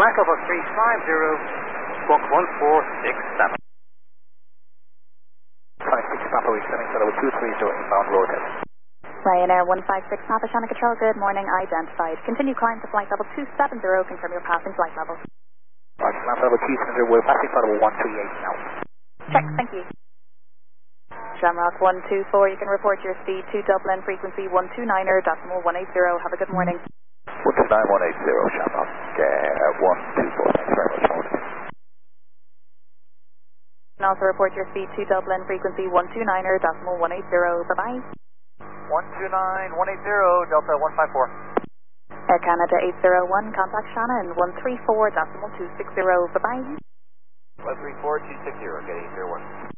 flight level 350, book 1467. 56 Papa, we're sending level 230 inbound road head. Ryanair 156 Papa, Shannon Control, good morning, identified. Continue climb to flight level 270, confirm your passing flight level. Roger, climb level 270, we're passing flight level 138 now. Check, thank you. Shamrock 124, you can report your speed to Dublin, frequency 129er, decimal 180, have a good morning. 129180, Shamrock 124, thanks very much, hold it. And also report your speed to Dublin, frequency 129er, decimal 180, bye-bye. 129, 180, Delta 154. Air Canada 801, contact Shannon 134, decimal 260, bye-bye. 134, 260, get 801.